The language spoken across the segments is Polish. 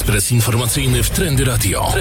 Ekspres informacyjny w Trendy Radio.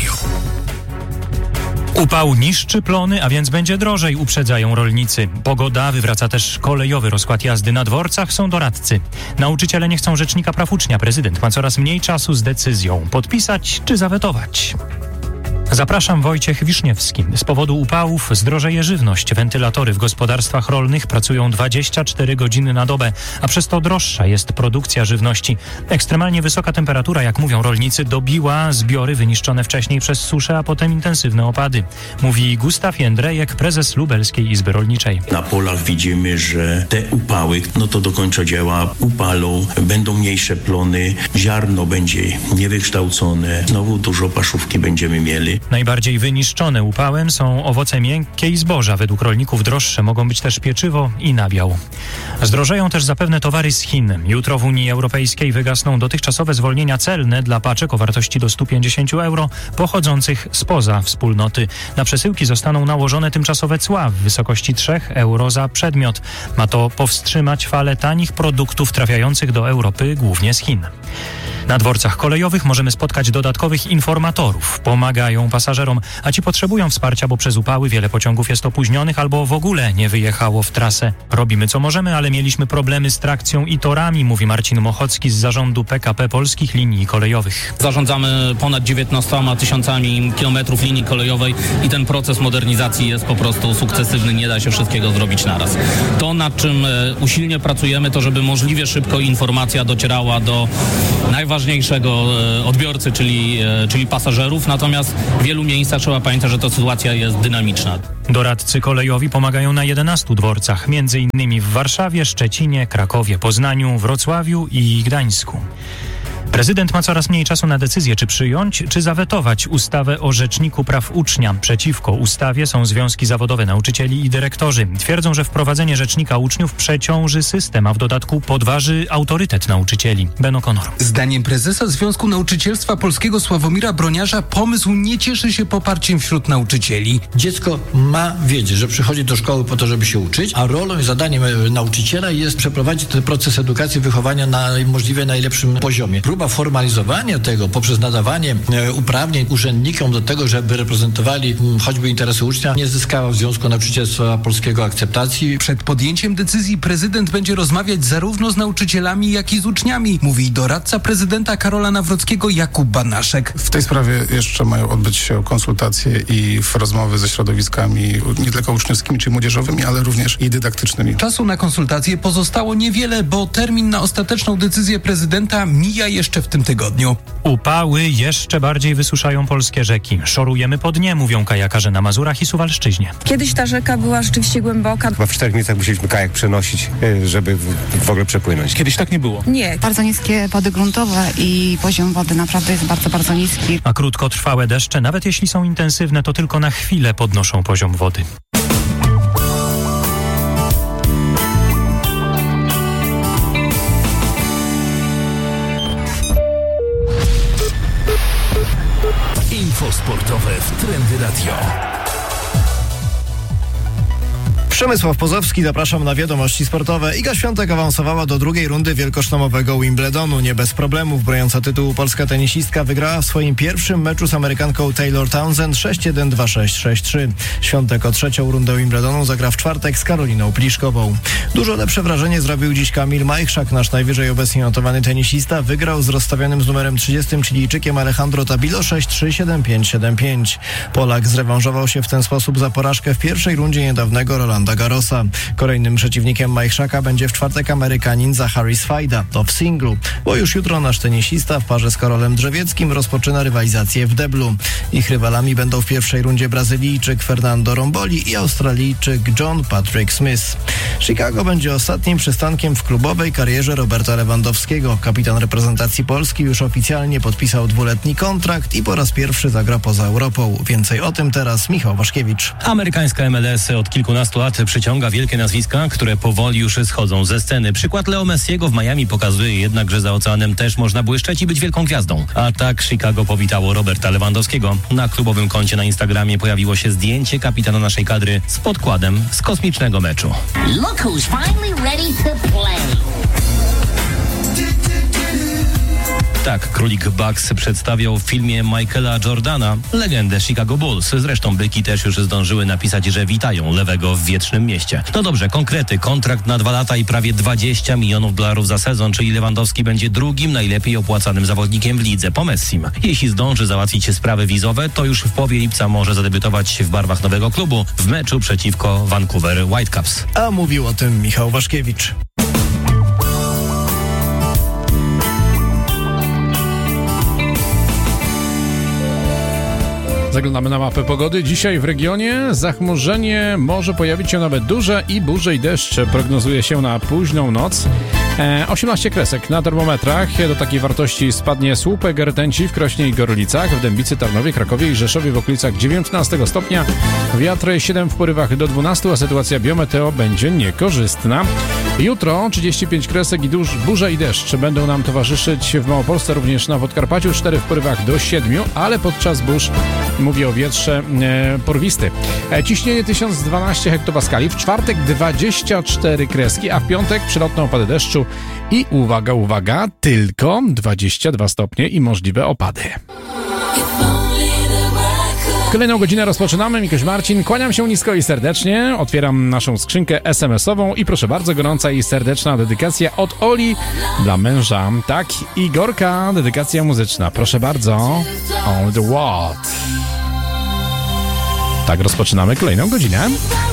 Upał niszczy plony, a więc będzie drożej, uprzedzają rolnicy. Pogoda wywraca też kolejowy rozkład jazdy. Na dworcach są doradcy. Nauczyciele nie chcą rzecznika praw ucznia. Prezydent ma coraz mniej czasu z decyzją. Podpisać czy zawetować? Zapraszam, Wojciech Wiszniewski. Z powodu upałów zdrożeje żywność. Wentylatory w gospodarstwach rolnych pracują 24 godziny na dobę, a przez to droższa jest produkcja żywności. Ekstremalnie wysoka temperatura, jak mówią rolnicy, dobiła zbiory wyniszczone wcześniej przez suszę, a potem intensywne opady. Mówi Gustaw Jędrejek, prezes Lubelskiej Izby Rolniczej. Na polach widzimy, że te upały, to do końca dzieła, upalą, będą mniejsze plony, ziarno będzie niewykształcone, znowu dużo paszówki będziemy mieli. Najbardziej wyniszczone upałem są owoce miękkie i zboża. Według rolników droższe mogą być też pieczywo i nabiał. Zdrożeją też zapewne towary z Chin. Jutro w Unii Europejskiej wygasną dotychczasowe zwolnienia celne dla paczek o wartości do 150 euro pochodzących spoza wspólnoty. Na przesyłki zostaną nałożone tymczasowe cła w wysokości 3 euro za przedmiot. Ma to powstrzymać falę tanich produktów trafiających do Europy, głównie z Chin. Na dworcach kolejowych możemy spotkać dodatkowych informatorów. Pomagają pasażerom, a ci potrzebują wsparcia, bo przez upały wiele pociągów jest opóźnionych albo w ogóle nie wyjechało w trasę. Robimy co możemy, ale mieliśmy problemy z trakcją i torami, mówi Marcin Mochocki z zarządu PKP Polskich Linii Kolejowych. Zarządzamy ponad 19 tysiącami kilometrów linii kolejowej i ten proces modernizacji jest po prostu sukcesywny, nie da się wszystkiego zrobić naraz. To, nad czym usilnie pracujemy, to żeby możliwie szybko informacja docierała do najważniejszego odbiorcy, czyli pasażerów, natomiast w wielu miejscach trzeba pamiętać, że ta sytuacja jest dynamiczna. Doradcy kolejowi pomagają na 11 dworcach, m.in. w Warszawie, Szczecinie, Krakowie, Poznaniu, Wrocławiu i Gdańsku. Prezydent ma coraz mniej czasu na decyzję, czy przyjąć, czy zawetować ustawę o Rzeczniku Praw Ucznia. Przeciwko ustawie są związki zawodowe nauczycieli i dyrektorzy. Twierdzą, że wprowadzenie Rzecznika Uczniów przeciąży system, a w dodatku podważy autorytet nauczycieli. Ben O'Connor. Zdaniem prezesa Związku Nauczycielstwa Polskiego Sławomira Broniarza pomysł nie cieszy się poparciem wśród nauczycieli. Dziecko ma wiedzieć, że przychodzi do szkoły po to, żeby się uczyć, a rolą i zadaniem nauczyciela jest przeprowadzić ten proces edukacji, wychowania na możliwie najlepszym poziomie. Próba formalizowania tego poprzez nadawanie uprawnień urzędnikom do tego, żeby reprezentowali choćby interesy ucznia, nie zyskała w Związku Nauczycielstwa Polskiego akceptacji. Przed podjęciem decyzji prezydent będzie rozmawiać zarówno z nauczycielami, jak i z uczniami, mówi doradca prezydenta Karola Nawrockiego Jakub Banaszek. W tej sprawie jeszcze mają odbyć się konsultacje i rozmowy ze środowiskami nie tylko uczniowskimi czy młodzieżowymi, ale również i dydaktycznymi. Czasu na konsultacje pozostało niewiele, bo termin na ostateczną decyzję prezydenta mija jeszcze w tym tygodniu. Upały jeszcze bardziej wysuszają polskie rzeki. Szorujemy po dnie, mówią kajakarze na Mazurach i Suwalszczyźnie. Kiedyś ta rzeka była rzeczywiście głęboka. Chyba w 4 miejscach musieliśmy kajak przenosić, żeby w ogóle przepłynąć. Kiedyś tak nie było. Nie. Bardzo niskie wody gruntowe i poziom wody naprawdę jest bardzo, bardzo niski. A krótkotrwałe deszcze, nawet jeśli są intensywne, to tylko na chwilę podnoszą poziom wody. Info sportowe w Trendy Radio. Przemysław Pozowski, zapraszam na wiadomości sportowe. Iga Świątek awansowała do drugiej rundy wielkoszlemowego Wimbledonu. Nie bez problemów broniąca tytułu polska tenisistka wygrała w swoim pierwszym meczu z Amerykanką Taylor Townsend 6-1, 2-6, 6-3. Świątek o trzecią rundę Wimbledonu zagra w czwartek z Karoliną Pliszkową. Dużo lepsze wrażenie zrobił dziś Kamil Majchrzak. Nasz najwyżej obecnie notowany tenisista wygrał z rozstawionym z numerem 30 Chilijczykiem Alejandro Tabilo 6-3, 7-5, 7-5. Polak zrewanżował się w ten sposób za porażkę w pierwszej rundzie niedawnego Rolanda Garrosa. Kolejnym przeciwnikiem Majchrzaka będzie w czwartek Amerykanin Zachary Swajda. To w singlu, bo już jutro nasz tenisista w parze z Karolem Drzewieckim rozpoczyna rywalizację w deblu. Ich rywalami będą w pierwszej rundzie Brazylijczyk Fernando Romboli i Australijczyk John Patrick Smith. Chicago będzie ostatnim przystankiem w klubowej karierze Roberta Lewandowskiego. Kapitan reprezentacji Polski już oficjalnie podpisał 2-letni kontrakt i po raz pierwszy zagra poza Europą. Więcej o tym teraz Michał Waszkiewicz. Amerykańska MLS od kilkunastu lat przyciąga wielkie nazwiska, które powoli już schodzą ze sceny. Przykład Leo Messiego w Miami pokazuje jednak, że za oceanem też można błyszczeć i być wielką gwiazdą. A tak Chicago powitało Roberta Lewandowskiego. Na klubowym koncie na Instagramie pojawiło się zdjęcie kapitana naszej kadry z podkładem z kosmicznego meczu. Look who's finally ready to play. Tak królik Bucks przedstawiał w filmie Michaela Jordana legendę Chicago Bulls. Zresztą byki też już zdążyły napisać, że witają lewego w wiecznym mieście. No dobrze, konkrety. Kontrakt na 2 lata i prawie $20 milionów za sezon, czyli Lewandowski będzie drugim najlepiej opłacanym zawodnikiem w lidze po Messim. Jeśli zdąży załatwić sprawy wizowe, to już w połowie lipca może zadebiutować w barwach nowego klubu w meczu przeciwko Vancouver Whitecaps. A mówił o tym Michał Waszkiewicz. Zaglądamy na mapę pogody. Dzisiaj w regionie zachmurzenie może pojawić się nawet duże i burze i deszcz. Prognozuje się na późną noc. 18 kresek na termometrach. Do takiej wartości spadnie słupek rtęci w Krośnie i Gorlicach, w Dębicy, Tarnowie, Krakowie i Rzeszowie w okolicach 19 stopnia. Wiatr 7 w porywach do 12, a sytuacja biometeo będzie niekorzystna. Jutro 35 kresek i burze i deszcz będą nam towarzyszyć w Małopolsce, również na Podkarpaciu, 4 w porywach do 7, ale podczas burz, mówię o wietrze, porwisty. Ciśnienie 1012 hektopaskali, w czwartek 24 kreski, a w piątek przelotne opady deszczu i uwaga, uwaga, tylko 22 stopnie i możliwe opady. Kolejną godzinę rozpoczynamy. Mikoś Marcin, kłaniam się nisko i serdecznie. Otwieram naszą skrzynkę SMS-ową i proszę bardzo, gorąca i serdeczna dedykacja od Oli dla męża. Tak, Igorka, dedykacja muzyczna. Proszę bardzo. On the what? Tak rozpoczynamy kolejną godzinę.